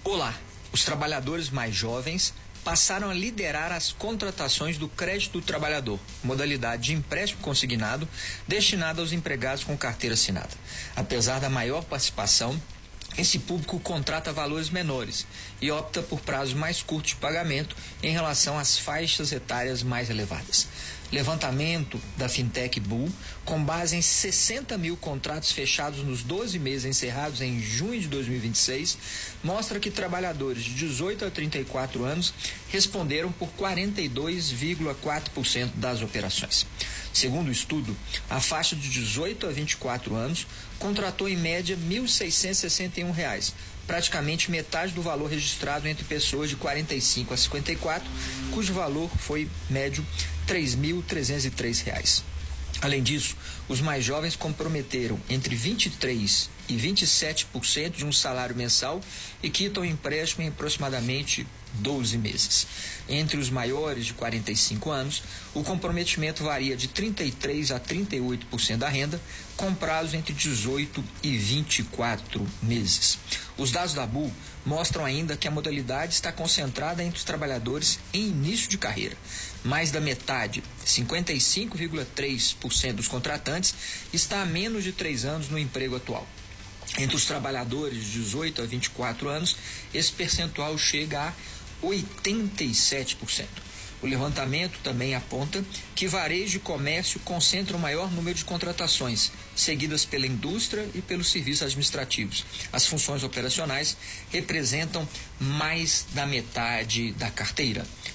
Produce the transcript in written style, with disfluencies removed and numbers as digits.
Olá, os trabalhadores mais jovens passaram a liderar as contratações do crédito do trabalhador, modalidade de empréstimo consignado destinado aos empregados com carteira assinada. Apesar da maior participação, esse público contrata valores menores e opta por prazos mais curtos de pagamento em relação às faixas etárias mais elevadas. Levantamento da Fintech Bull, com base em 60 mil contratos fechados nos 12 meses encerrados em junho de 2026, mostra que trabalhadores de 18 a 34 anos responderam por 42,4% das operações. Segundo o estudo, a faixa de 18 a 24 anos contratou em média R$ 1.661, praticamente metade do valor registrado entre pessoas de 45 a 54, cujo valor foi médio R$ 3.303. Além disso, os mais jovens comprometeram entre 23% e 27% de um salário mensal e quitam o empréstimo em aproximadamente 12 meses. Entre os maiores de 45 anos, o comprometimento varia de 33% a 38% da renda, com prazos entre 18 e 24 meses. Os dados da Bull mostram ainda que a modalidade está concentrada entre os trabalhadores em início de carreira. Mais da metade, 55,3% dos contratantes, está há menos de 3 anos no emprego atual. Entre os trabalhadores de 18 a 24 anos, esse percentual chega a 87%. O levantamento também aponta que varejo e comércio concentram o maior número de contratações, seguidas pela indústria e pelos serviços administrativos. As funções operacionais representam mais da metade da carteira.